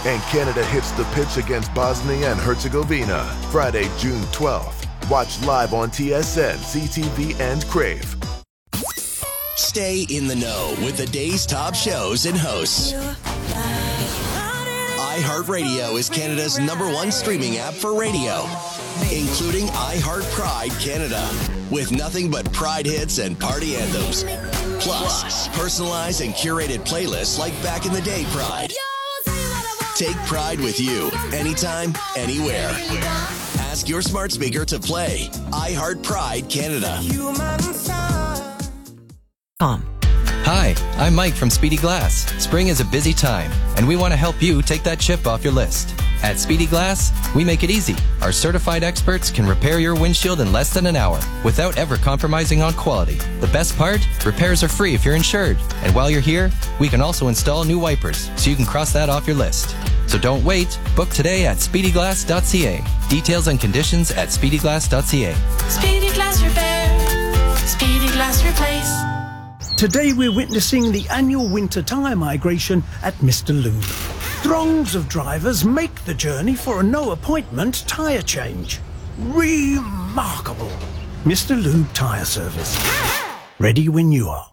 And Canada hits the pitch against Bosnia and Herzegovina, Friday, June 12th. Watch live on TSN, CTV, and Crave. Stay in the know with the day's top shows and hosts. iHeartRadio is Canada's #1 streaming app for radio, including iHeart Pride Canada, with nothing but Pride hits and party anthems. Plus, personalized and curated playlists like Back in the Day Pride. Take Pride with you, anytime, anywhere. Ask your smart speaker to play iHeart Pride Canada. Hi, I'm Mike from Speedy Glass. Spring is a busy time, and we want to help you take that chip off your list. At Speedy Glass, we make it easy. Our certified experts can repair your windshield in less than an hour without ever compromising on quality. The best part? Repairs are free if you're insured. And while you're here, we can also install new wipers, so you can cross that off your list. So don't wait. Book today at speedyglass.ca. Details and conditions at speedyglass.ca. Speedy Glass Repair. Speedy Glass Replace. Today we're witnessing the annual winter tyre migration at Mr. Lube. Throngs of drivers make the journey for a no-appointment tyre change. Remarkable. Mr. Lube Tyre Service. Ready when you are.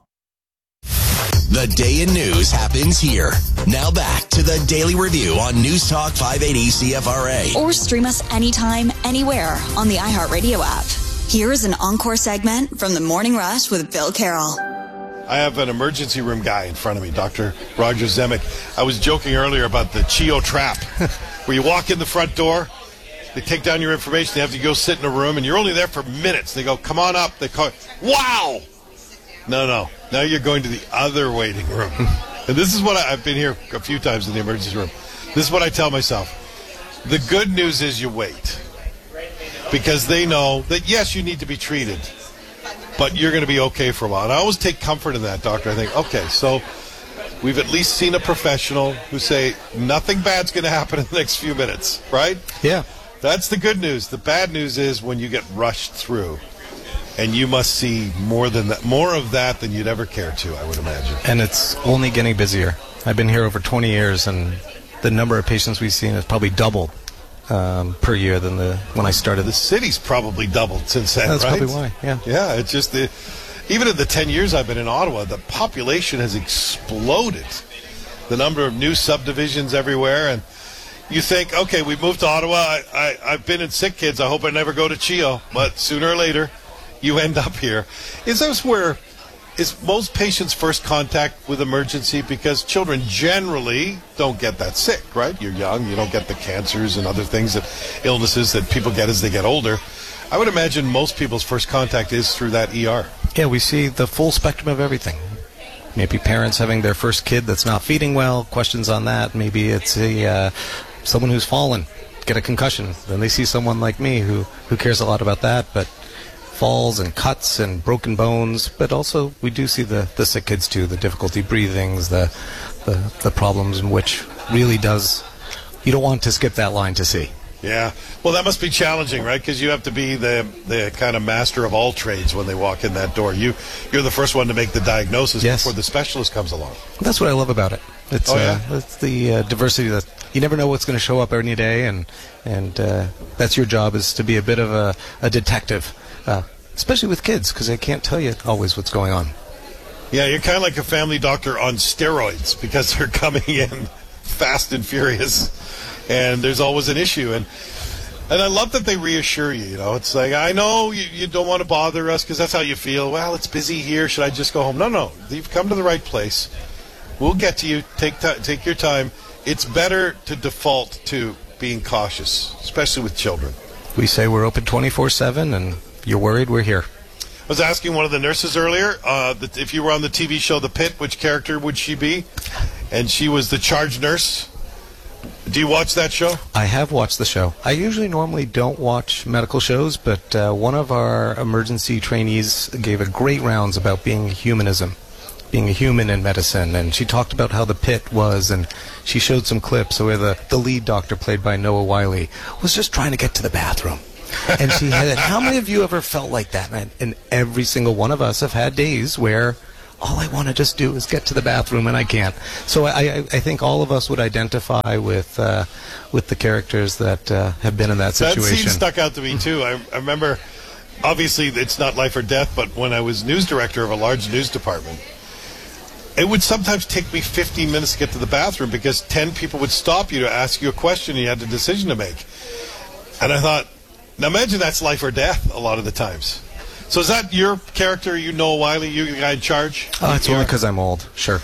The day in news happens here. Now back to the Daily Review on News Talk 580 CFRA. Or stream us anytime, anywhere on the iHeartRadio app. Here is an encore segment from the Morning Rush with Bill Carroll. I have an emergency room guy in front of me, Dr. Roger Zemek. I was joking earlier about the CHEO trap, where you walk in the front door, they take down your information, they have to go sit in a room, and you're only there for minutes. They go, come on up. They call, wow! No. Now you're going to the other waiting room. And this is what I've been here a few times in the emergency room. This is what I tell myself. The good news is you wait. Because they know that, yes, you need to be treated, but you're going to be okay for a while. And I always take comfort in that, doctor. I think, okay, so we've at least seen a professional who say nothing bad's going to happen in the next few minutes, right? Yeah. That's the good news. The bad news is when you get rushed through, and you must see more of that than you'd ever care to, I would imagine. And it's only getting busier. I've been here over 20 years, and the number of patients we've seen has probably doubled per year than when I started. The city's probably doubled since then, That's right? probably why, yeah. Yeah, it's just even in the 10 years I've been in Ottawa, the population has exploded. The number of new subdivisions everywhere, and you think, okay, we moved to Ottawa. I've been in Sick Kids. I hope I never go to CHEO, but sooner or later, you end up here. Is most patients' first contact with emergency? Because children generally don't get that sick, right? You're young, you don't get the cancers and other things, illnesses that people get as they get older. I would imagine most people's first contact is through that ER. Yeah, we see the full spectrum of everything. Maybe parents having their first kid that's not feeding well, questions on that. Maybe it's someone who's fallen, get a concussion. Then they see someone like me who cares a lot about that, but falls and cuts and broken bones. But also we do see the sick kids too, the difficulty breathings, the problems in which really does, you don't want to skip that line to see. Yeah. Well, that must be challenging, right? Because you have to be the kind of master of all trades when they walk in that door. You're the first one to make the diagnosis before the specialist comes along. That's what I love about it. It's it's the diversity that you never know what's going to show up any day, and that's your job, is to be a bit of a detective, especially with kids, because they can't tell you always what's going on. Yeah, you're kind of like a family doctor on steroids, because they're coming in fast and furious, and there's always an issue. And I love that they reassure you. You know, it's like, I know you don't want to bother us because that's how you feel. Well, it's busy here. Should I just go home? No. You've come to the right place. We'll get to you. Take your time. It's better to default to being cautious, especially with children. We say we're open 24/7, and you're worried, we're here. I was asking one of the nurses earlier that if you were on the TV show The Pit, which character would she be? And she was the charge nurse. Do you watch that show? I have watched the show. I normally don't watch medical shows, but one of our emergency trainees gave a great rounds about being a human in medicine, and she talked about how The Pit was, and she showed some clips where the lead doctor, played by Noah Wiley, was just trying to get to the bathroom. And she had, how many of you ever felt like that? And every single one of us have had days where all I want to just do is get to the bathroom, and I can't. So I think all of us would identify with the characters that have been in that situation. That scene stuck out to me, too. I remember, obviously, it's not life or death, but when I was news director of a large news department, it would sometimes take me 15 minutes to get to the bathroom because 10 people would stop you to ask you a question and you had a decision to make. And I thought, now imagine that's life or death a lot of the times. So is that your character, Noah Wiley, you the guy in charge? Oh, it's only because I'm old. Sure.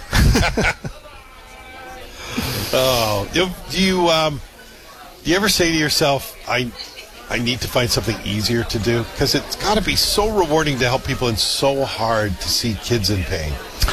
Do you ever say to yourself, I need to find something easier to do? Because it's got to be so rewarding to help people and so hard to see kids in pain.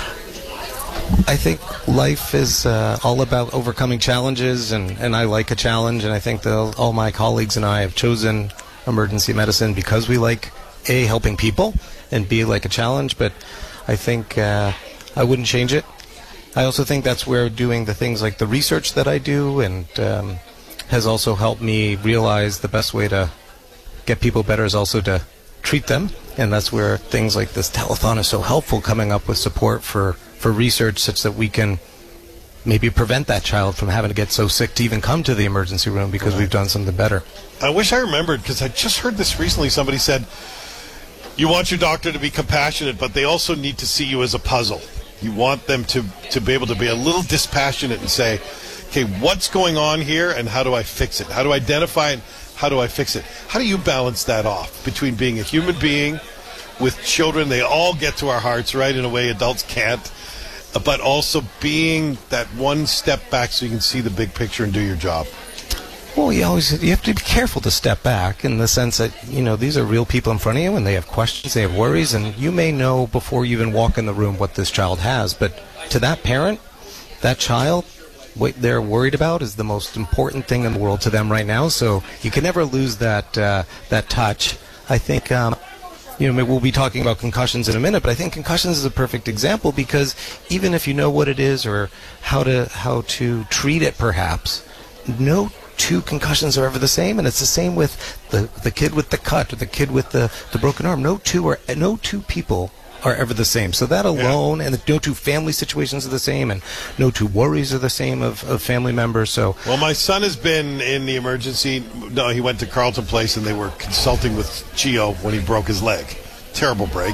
I think life is all about overcoming challenges, and I like a challenge, and I think that all my colleagues and I have chosen emergency medicine because we like, A, helping people, and B, like a challenge, but I think I wouldn't change it. I also think that's where doing the things like the research that I do and has also helped me realize the best way to get people better is also to treat them, and that's where things like this telethon is so helpful, coming up with support for research such that we can maybe prevent that child from having to get so sick to even come to the emergency room because we've done something better. I wish I remembered, because I just heard this recently. Somebody said, you want your doctor to be compassionate, but they also need to see you as a puzzle. You want them to be able to be a little dispassionate and say, okay, what's going on here and how do I fix it? How do I identify it? How do I fix it? How do you balance that off between being a human being with children? They all get to our hearts, right, in a way adults can't. But also being that one step back so you can see the big picture and do your job. Well, you have to be careful to step back in the sense that, these are real people in front of you and they have questions, they have worries, and you may know before you even walk in the room what this child has. But to that parent, that child, what they're worried about is the most important thing in the world to them right now. So you can never lose that touch. I think... we'll be talking about concussions in a minute, but I think concussions is a perfect example because even if you know what it is or how to treat it, perhaps, no two concussions are ever the same, and it's the same with the kid with the cut or the kid with the broken arm. No two people are ever the same. So that alone, and no two family situations are the same, and no two worries are the same of family members. So, well, my son has been in the emergency. No, he went to Carleton Place, and they were consulting with Gio when he broke his leg. Terrible break.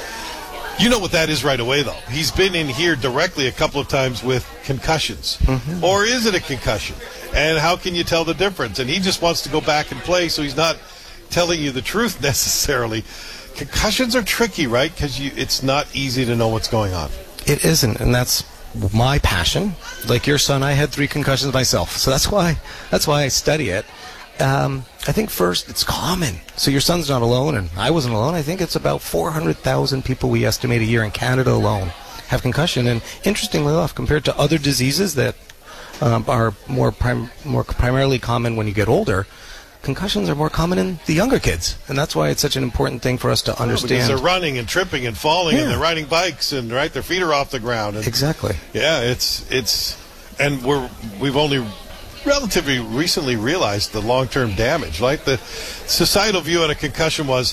You know what that is right away, though. He's been in here directly a couple of times with concussions. Mm-hmm. Or is it a concussion? And how can you tell the difference? And he just wants to go back and play, so he's not telling you the truth necessarily. Concussions are tricky, right? Because it's not easy to know what's going on. It isn't, and that's my passion. Like your son, I had 3 concussions myself, so that's why I study it. I think first, it's common. So your son's not alone, and I wasn't alone. I think it's about 400,000 people we estimate a year in Canada alone have concussion. And interestingly enough, compared to other diseases that are more primarily common when you get older, concussions are more common in the younger kids, and that's why it's such an important thing for us to understand. Because they're running and tripping and falling, and they're riding bikes, and right, their feet are off the ground. And, exactly. Yeah, it's, and we've only relatively recently realized the long-term damage. Like the societal view on a concussion was,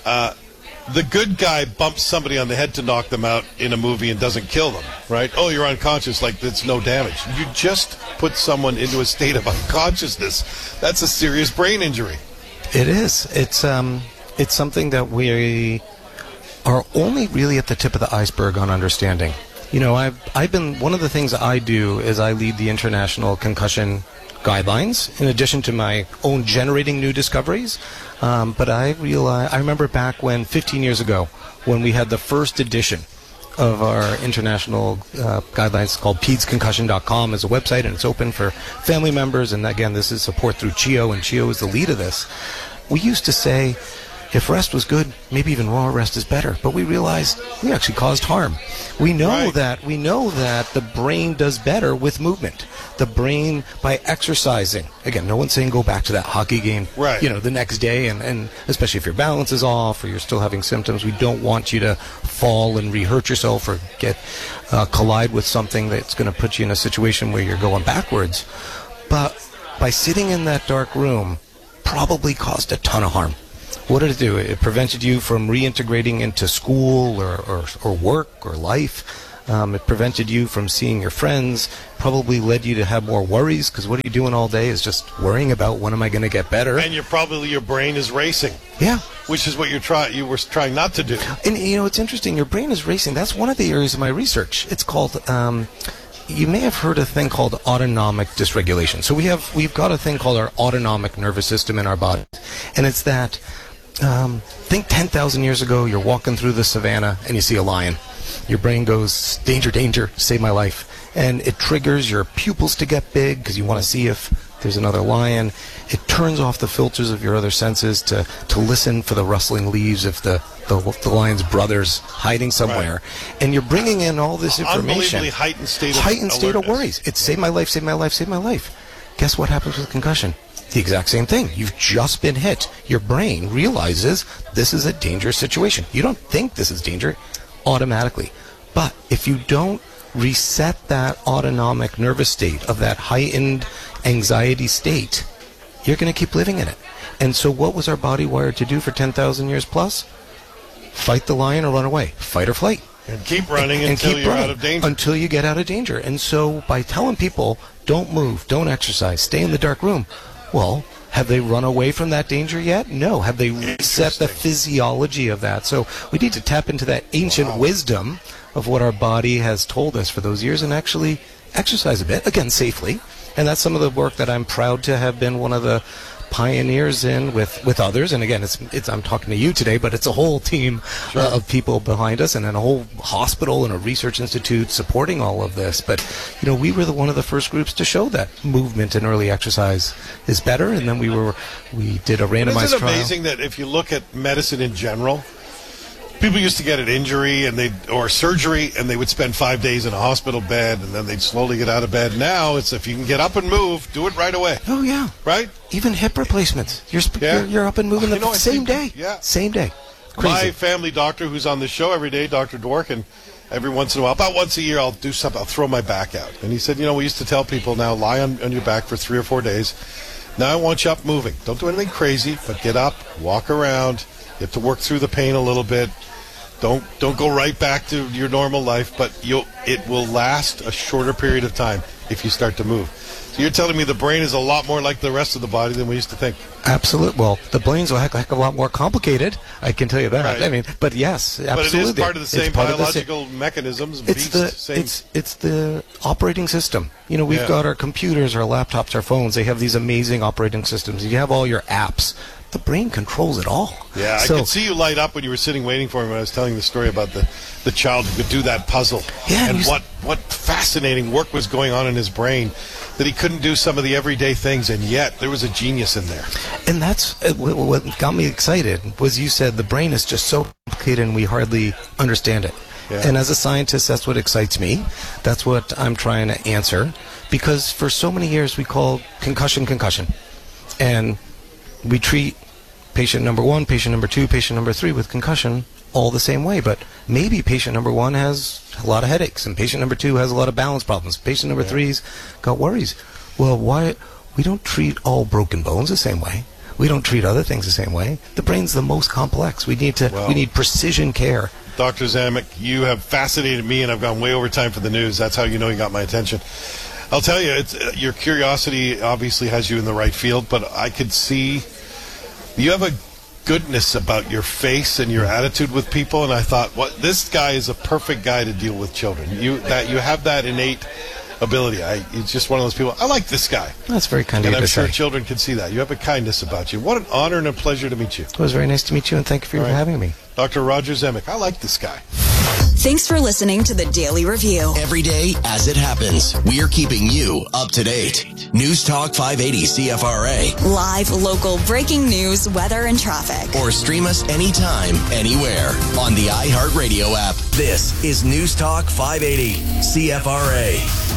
the good guy bumps somebody on the head to knock them out in a movie and doesn't kill them, right? Oh, you're unconscious, like it's no damage. You just put someone into a state of unconsciousness. That's a serious brain injury. It is. It's something that we are only really at the tip of the iceberg on understanding. I've been, one of the things I do is I lead the International Concussion Guidelines, in addition to my own generating new discoveries. But I remember back when, 15 years ago, when we had the first edition of our international guidelines called PedsConcussion.com as a website, and it's open for family members. And again, this is support through Chio, and Chio is the lead of this. We used to say, if rest was good, maybe even raw rest is better. But we realized we actually caused harm. We know that the brain does better with movement. The brain by exercising. Again, no one's saying go back to that hockey game, the next day, and especially if your balance is off or you're still having symptoms. We don't want you to fall and re-hurt yourself or collide with something that's going to put you in a situation where you're going backwards. But by sitting in that dark room, probably caused a ton of harm. What did it do? It prevented you from reintegrating into school or work or life. It prevented you from seeing your friends, probably led you to have more worries, because what are you doing all day is just worrying about when am I going to get better. And your brain is racing. Yeah. Which is what you were trying not to do. And, it's interesting. Your brain is racing. That's one of the areas of my research. It's called, you may have heard a thing called autonomic dysregulation. So we've got a thing called our autonomic nervous system in our body. And it's that, think 10,000 years ago, you're walking through the savannah and you see a lion. Your brain goes, danger, danger, save my life. And it triggers your pupils to get big because you want to see if there's another lion. It turns off the filters of your other senses to listen for the rustling leaves if the lion's brother's hiding somewhere. Right. And you're bringing in all this information. Unbelievably heightened state of worries. It's save my life, save my life, save my life. Guess what happens with concussion? The exact same thing. You've just been hit. Your brain realizes this is a dangerous situation. You don't think this is danger automatically. But if you don't reset that autonomic nervous state of that heightened anxiety state, you're going to keep living in it. And so what was our body wired to do for 10,000 years plus? Fight the lion or run away. Fight or flight. And keep running until you're out of danger. Until you get out of danger. And so by telling people, don't move, don't exercise, stay in the dark room, well, have they run away from that danger yet? No. Have they reset the physiology of that? So we need to tap into that ancient wisdom of what our body has told us for those years and actually exercise a bit, again, safely. And that's some of the work that I'm proud to have been one of the pioneers in with others. And again, it's I'm talking to you today, but it's a whole team of people behind us and then a whole hospital and a research institute supporting all of this. But, we were one of the first groups to show that movement and early exercise is better. And then we did a randomized trial. Isn't it amazing that if you look at medicine in general, people used to get an injury or surgery, and they would spend 5 days in a hospital bed, and then they'd slowly get out of bed. Now it's if you can get up and move, do it right away. Oh yeah, right. Even hip replacements, you're up and moving the same day. Yeah, same day. Crazy. My family doctor, who's on the show every day, Dr. Dworkin, every once in a while, about once a year, I'll do something. I'll throw my back out, and he said, we used to tell people now lie on your back for 3 or 4 days. Now I want you up moving. Don't do anything crazy, but get up, walk around. You have to work through the pain a little bit. Don't go right back to your normal life, but it will last a shorter period of time if you start to move. So you're telling me the brain is a lot more like the rest of the body than we used to think. Absolutely. Well, the brain's a heck of a lot more complicated. I can tell you that. Right. But yes, absolutely. But it is part of the same biological mechanisms. It's the operating system. We've got our computers, our laptops, our phones. They have these amazing operating systems. You have all your apps. The brain controls it all. Yeah, I could see you light up when you were sitting waiting for me when I was telling the story about the child who could do that puzzle. Yeah, and what fascinating work was going on in his brain that he couldn't do some of the everyday things, and yet there was a genius in there. And that's what got me excited was you said the brain is just so complicated and we hardly understand it. Yeah. And as a scientist, that's what excites me. That's what I'm trying to answer. Because for so many years we called concussion. And we treat patient number 1, patient number 2, patient number 3 with concussion all the same way. But maybe patient number 1 has a lot of headaches, and patient number 2 has a lot of balance problems. Patient number 3's got worries. Well, why we don't treat all broken bones the same way? We don't treat other things the same way. The brain's the most complex. We need precision care. Dr. Zamek, you have fascinated me, and I've gone way over time for the news. That's how you know you got my attention. I'll tell you, your curiosity obviously has you in the right field, but I could see you have a goodness about your face and your attitude with people, and I thought, this guy is a perfect guy to deal with children. You have that innate ability. It's just one of those people. I like this guy. That's very kind of you to say. And I'm sure say. Children can see that. You have a kindness about you. What an honor and a pleasure to meet you. It was very nice to meet you, and thank you for having me. Dr. Roger Zemek. I like this guy. Thanks for listening to the Daily Review. Every day as it happens, we're keeping you up to date. News Talk 580 CFRA. Live, local, breaking news, weather, and traffic. Or stream us anytime, anywhere on the iHeartRadio app. This is News Talk 580 CFRA.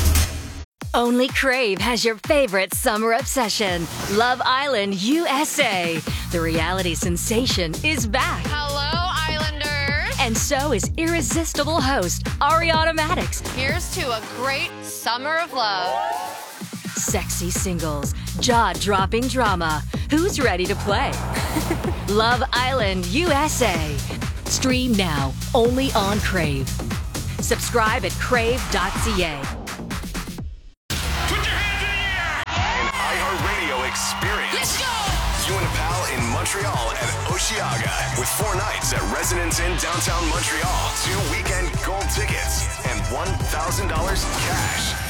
Only Crave has your favorite summer obsession, Love Island USA. The reality sensation is back. Hello, Islanders. And so is irresistible host Ariana Maddox. Here's to a great summer of love. Sexy singles, jaw-dropping drama, Who's ready to play? Love Island USA. Stream now, only on Crave. Subscribe at crave.ca. An iHeartRadio experience. Let's go! You and a pal in Montreal at Osheaga with 4 nights at Residence Inn downtown Montreal, 2 weekend gold tickets, and $1,000 cash.